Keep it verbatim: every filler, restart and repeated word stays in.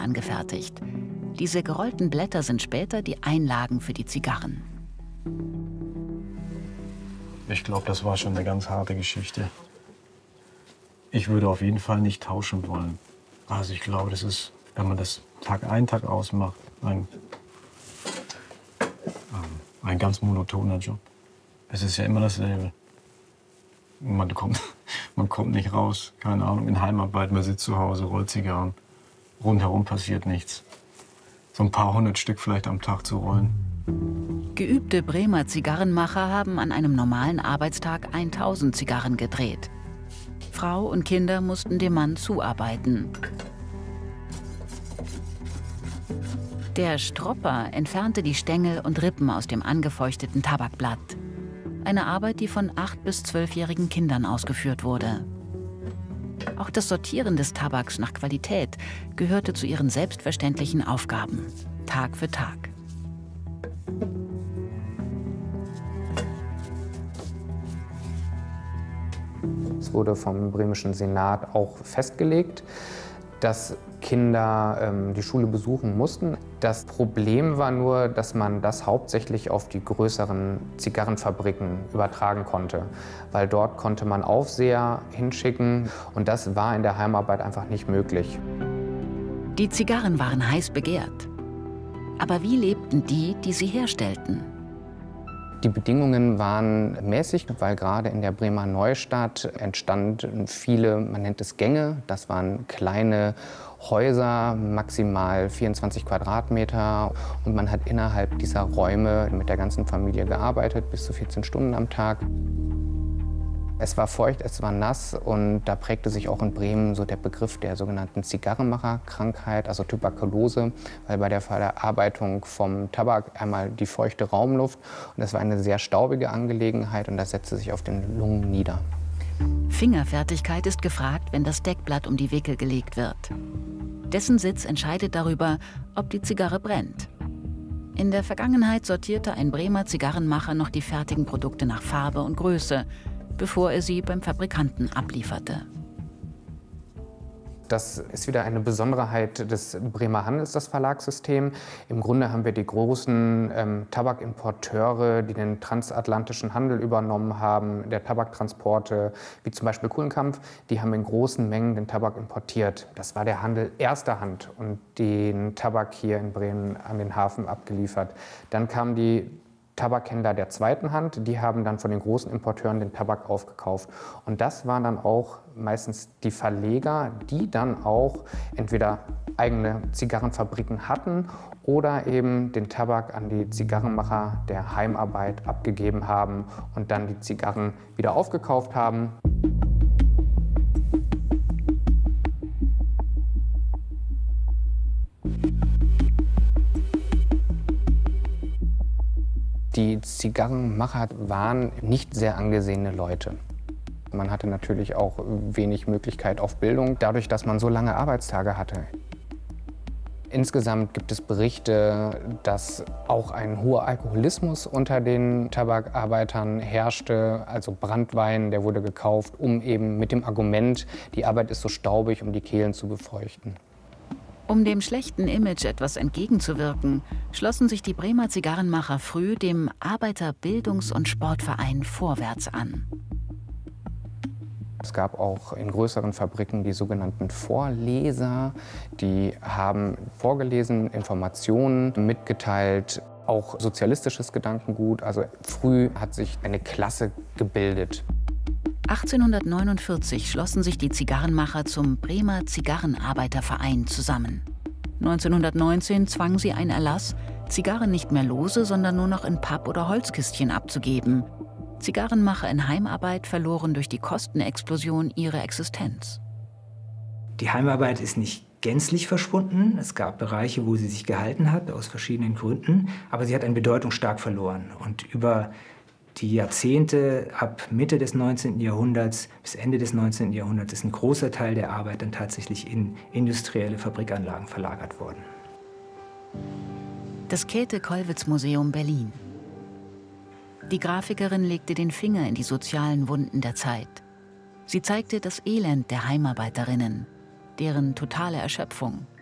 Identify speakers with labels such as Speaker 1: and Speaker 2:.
Speaker 1: angefertigt. Diese gerollten Blätter sind später die Einlagen für die Zigarren.
Speaker 2: Ich glaube, das war schon eine ganz harte Geschichte. Ich würde auf jeden Fall nicht tauschen wollen. Also ich glaube, das ist, wenn man das Tag ein, Tag aus macht, ein, ein ganz monotoner Job. Es ist ja immer dasselbe. Man kommt, man kommt nicht raus, keine Ahnung, in Heimarbeit, man sitzt zu Hause, rollt Zigarren. Rundherum passiert nichts. So ein paar hundert Stück vielleicht am Tag zu rollen.
Speaker 1: Geübte Bremer Zigarrenmacher haben an einem normalen Arbeitstag tausend Zigarren gedreht. Frau und Kinder mussten dem Mann zuarbeiten. Der Stropper entfernte die Stängel und Rippen aus dem angefeuchteten Tabakblatt. Eine Arbeit, die von acht- bis zwölfjährigen Kindern ausgeführt wurde. Auch das Sortieren des Tabaks nach Qualität gehörte zu ihren selbstverständlichen Aufgaben, Tag für Tag.
Speaker 3: Es wurde vom bremischen Senat auch festgelegt, dass Kinder ähm, die Schule besuchen mussten. Das Problem war nur, dass man das hauptsächlich auf die größeren Zigarrenfabriken übertragen konnte, weil dort konnte man Aufseher hinschicken und das war in der Heimarbeit einfach nicht möglich.
Speaker 1: Die Zigarren waren heiß begehrt. Aber wie lebten die, die sie herstellten?
Speaker 3: Die Bedingungen waren mäßig, weil gerade in der Bremer Neustadt entstanden viele, man nennt es Gänge, das waren kleine Häuser, maximal vierundzwanzig Quadratmeter. Und man hat innerhalb dieser Räume mit der ganzen Familie gearbeitet, bis zu vierzehn Stunden am Tag. Es war feucht, es war nass und da prägte sich auch in Bremen so der Begriff der sogenannten Zigarrenmacherkrankheit, also Tuberkulose, weil bei der Verarbeitung vom Tabak einmal die feuchte Raumluft und das war eine sehr staubige Angelegenheit und das setzte sich auf den Lungen nieder.
Speaker 1: Fingerfertigkeit ist gefragt, wenn das Deckblatt um die Wickel gelegt wird. Dessen Sitz entscheidet darüber, ob die Zigarre brennt. In der Vergangenheit sortierte ein Bremer Zigarrenmacher noch die fertigen Produkte nach Farbe und Größe, bevor er sie beim Fabrikanten ablieferte.
Speaker 3: Das ist wieder eine Besonderheit des Bremer Handels, das Verlagssystem. Im Grunde haben wir die großen ähm, Tabakimporteure, die den transatlantischen Handel übernommen haben, der Tabaktransporte, wie zum Beispiel Kuhlenkampf, die haben in großen Mengen den Tabak importiert. Das war der Handel erster Hand und den Tabak hier in Bremen an den Hafen abgeliefert. Dann kamen die Tabakhändler der zweiten Hand, die haben dann von den großen Importeuren den Tabak aufgekauft. Und das waren dann auch meistens die Verleger, die dann auch entweder eigene Zigarrenfabriken hatten oder eben den Tabak an die Zigarrenmacher der Heimarbeit abgegeben haben und dann die Zigarren wieder aufgekauft haben. Die Zigarrenmacher waren nicht sehr angesehene Leute. Man hatte natürlich auch wenig Möglichkeit auf Bildung, dadurch, dass man so lange Arbeitstage hatte. Insgesamt gibt es Berichte, dass auch ein hoher Alkoholismus unter den Tabakarbeitern herrschte. Also Branntwein, der wurde gekauft, um eben mit dem Argument, die Arbeit ist so staubig, um die Kehlen zu befeuchten.
Speaker 1: Um dem schlechten Image etwas entgegenzuwirken, schlossen sich die Bremer Zigarrenmacher früh dem Arbeiterbildungs- und Sportverein Vorwärts an.
Speaker 3: Es gab auch in größeren Fabriken die sogenannten Vorleser. Die haben vorgelesen, Informationen mitgeteilt, auch sozialistisches Gedankengut. Also früh hat sich eine Klasse gebildet.
Speaker 1: achtzehnhundertneunundvierzig schlossen sich die Zigarrenmacher zum Bremer Zigarrenarbeiterverein zusammen. neunzehnhundertneunzehn zwang sie ein Erlass, Zigarren nicht mehr lose, sondern nur noch in Papp- oder Holzkistchen abzugeben. Zigarrenmacher in Heimarbeit verloren durch die Kostenexplosion ihre Existenz.
Speaker 4: Die Heimarbeit ist nicht gänzlich verschwunden. Es gab Bereiche, wo sie sich gehalten hat, aus verschiedenen Gründen. Aber sie hat an Bedeutung stark verloren. Und über die Jahrzehnte ab Mitte des neunzehnten Jahrhunderts bis Ende des neunzehnten Jahrhunderts ist ein großer Teil der Arbeit dann tatsächlich in industrielle Fabrikanlagen verlagert worden.
Speaker 1: Das Käthe-Kollwitz-Museum Berlin. Die Grafikerin legte den Finger in die sozialen Wunden der Zeit. Sie zeigte das Elend der Heimarbeiterinnen, deren totale Erschöpfung.